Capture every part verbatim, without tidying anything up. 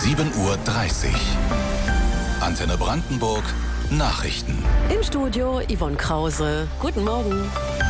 sieben Uhr dreißig. Antenne Brandenburg, Nachrichten. Im Studio Yvonne Krause. Guten Morgen.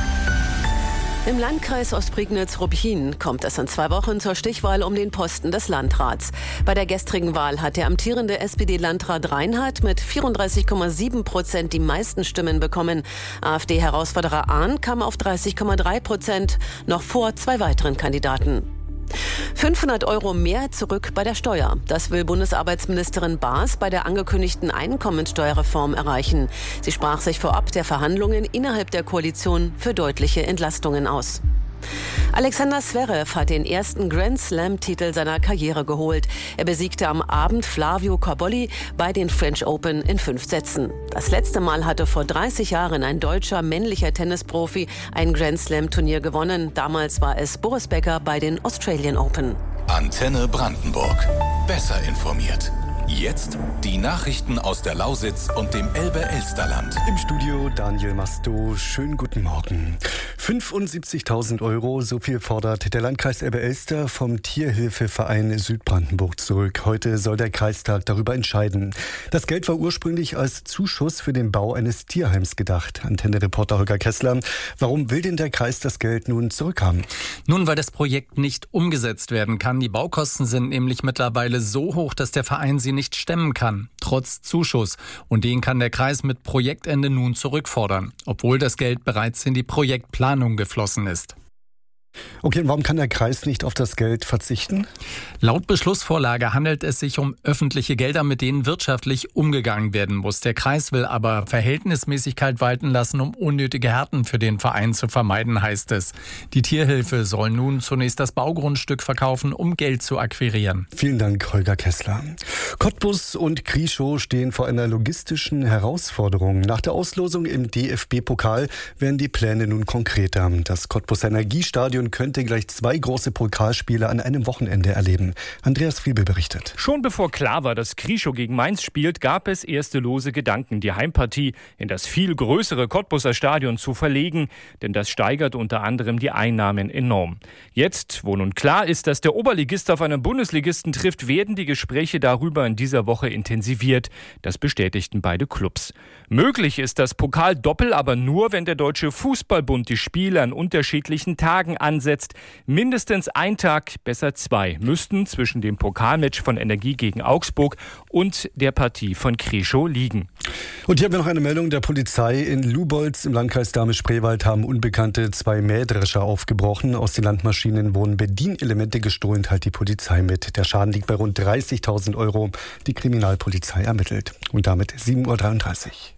Im Landkreis Ostprignitz-Ruppin kommt es in zwei Wochen zur Stichwahl um den Posten des Landrats. Bei der gestrigen Wahl hat der amtierende S P D-Landrat Reinhardt mit vierunddreißig Komma sieben Prozent die meisten Stimmen bekommen. AfD-Herausforderer Ahn kam auf dreißig Komma drei Prozent, noch vor zwei weiteren Kandidaten. fünfhundert Euro mehr zurück bei der Steuer. Das will Bundesarbeitsministerin Baas bei der angekündigten Einkommensteuerreform erreichen. Sie sprach sich vorab der Verhandlungen innerhalb der Koalition für deutliche Entlastungen aus. Alexander Zverev hat den ersten Grand Slam-Titel seiner Karriere geholt. Er besiegte am Abend Flavio Cobolli bei den French Open in fünf Sätzen. Das letzte Mal hatte vor dreißig Jahren ein deutscher männlicher Tennisprofi ein Grand Slam-Turnier gewonnen. Damals war es Boris Becker bei den Australian Open. Antenne Brandenburg. Besser informiert. Jetzt die Nachrichten aus der Lausitz und dem Elbe-Elsterland. Im Studio Daniel Masto. Schönen guten Morgen. fünfundsiebzigtausend Euro, so viel fordert der Landkreis Elbe-Elster vom Tierhilfeverein Südbrandenburg zurück. Heute soll der Kreistag darüber entscheiden. Das Geld war ursprünglich als Zuschuss für den Bau eines Tierheims gedacht. Antenne-Reporter Holger Kessler. Warum will denn der Kreis das Geld nun zurückhaben? Nun, weil das Projekt nicht umgesetzt werden kann. Die Baukosten sind nämlich mittlerweile so hoch, dass der Verein sie nicht stemmen kann, trotz Zuschuss. Und den kann der Kreis mit Projektende nun zurückfordern, obwohl das Geld bereits in die Projektplanung geflossen ist. Okay, und warum kann der Kreis nicht auf das Geld verzichten? Laut Beschlussvorlage handelt es sich um öffentliche Gelder, mit denen wirtschaftlich umgegangen werden muss. Der Kreis will aber Verhältnismäßigkeit walten lassen, um unnötige Härten für den Verein zu vermeiden, heißt es. Die Tierhilfe soll nun zunächst das Baugrundstück verkaufen, um Geld zu akquirieren. Vielen Dank, Holger Kessler. Cottbus und Krieschow stehen vor einer logistischen Herausforderung. Nach der Auslosung im D F B-Pokal werden die Pläne nun konkreter. Das Cottbuser Energiestadion könnte gleich zwei große Pokalspiele an einem Wochenende erleben. Andreas Friebel berichtet. Schon bevor klar war, dass Krieschow gegen Mainz spielt, gab es erste lose Gedanken, die Heimpartie in das viel größere Cottbuser Stadion zu verlegen, denn das steigert unter anderem die Einnahmen enorm. Jetzt, wo nun klar ist, dass der Oberligist auf einen Bundesligisten trifft, werden die Gespräche darüber in dieser Woche intensiviert. Das bestätigten beide Clubs. Möglich ist das Pokaldoppel aber nur, wenn der Deutsche Fußballbund die Spiele an unterschiedlichen Tagen ansetzt. Mindestens ein Tag, besser zwei, müssten zwischen dem Pokalmatch von Energie gegen Augsburg und der Partie von Krieschow liegen. Und hier haben wir noch eine Meldung der Polizei. In Lubolz im Landkreis Dahme-Spreewald haben Unbekannte zwei Mähdrescher aufgebrochen. Aus den Landmaschinen wurden Bedienelemente gestohlen, teilt die Polizei mit. Der Schaden liegt bei rund dreißigtausend Euro. Die Kriminalpolizei ermittelt. Und damit sieben Uhr dreiunddreißig.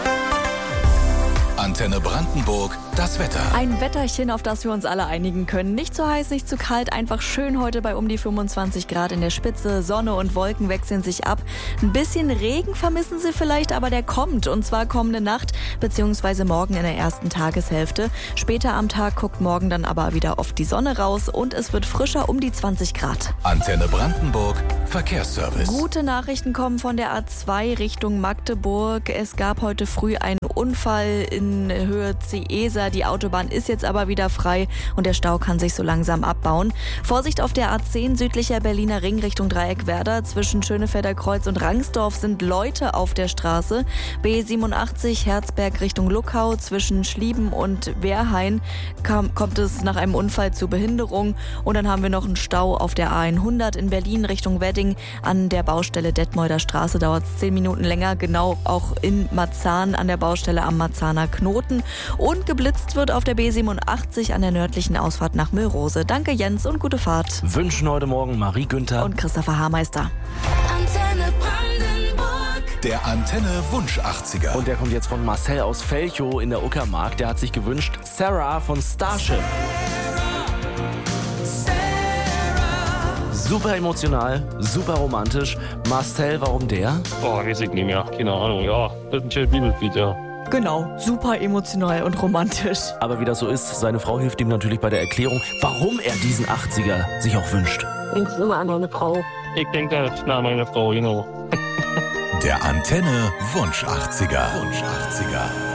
Antenne Brandenburg, das Wetter. Ein Wetterchen, auf das wir uns alle einigen können. Nicht zu heiß, nicht zu kalt, einfach schön heute bei um die fünfundzwanzig Grad in der Spitze. Sonne und Wolken wechseln sich ab. Ein bisschen Regen vermissen Sie vielleicht, aber der kommt. Und zwar kommende Nacht bzw. morgen in der ersten Tageshälfte. Später am Tag guckt morgen dann aber wieder oft die Sonne raus und es wird frischer um die zwanzig Grad. Antenne Brandenburg, Verkehrsservice. Gute Nachrichten kommen von der A zwei Richtung Magdeburg. Es gab heute früh einen Unfall in Höhe Ciesa. Die Autobahn ist jetzt aber wieder frei und der Stau kann sich so langsam abbauen. Vorsicht auf der A zehn südlicher Berliner Ring Richtung Dreieckwerder. Zwischen Schönefelder Kreuz und Rangsdorf sind Leute auf der Straße. B siebenundachtzig Herzberg Richtung Luckau. Zwischen Schlieben und Wehrhain kam, kommt es nach einem Unfall zu Behinderung. Und dann haben wir noch einen Stau auf der A hundert in Berlin Richtung Wedding. An der Baustelle Detmolder Straße dauert es zehn Minuten länger. Genau auch in Marzahn an der Baustelle am Marzahner Knoten. Und geblitzt wird auf der B siebenundachtzig an der nördlichen Ausfahrt nach Müllrose. Danke Jens und gute Fahrt. Wünschen heute Morgen Marie Günther und Christopher Haarmeister. Antenne Brandenburg. Der Antenne Wunsch achtziger. Und der kommt jetzt von Marcel aus Velchow in der Uckermark. Der hat sich gewünscht Sarah von Starship. Super emotional, super romantisch. Marcel, warum der? Oh, weiß ich nicht mehr. Keine Ahnung. Ja, das ist ein schönes Bibellied, ja. Genau, super emotional und romantisch. Aber wie das so ist, seine Frau hilft ihm natürlich bei der Erklärung, warum er diesen achtziger sich auch wünscht. Denkst du immer an deine Frau? Ich denke an meine Frau, genau. Der Antenne Wunsch achtziger. Wunsch achtziger.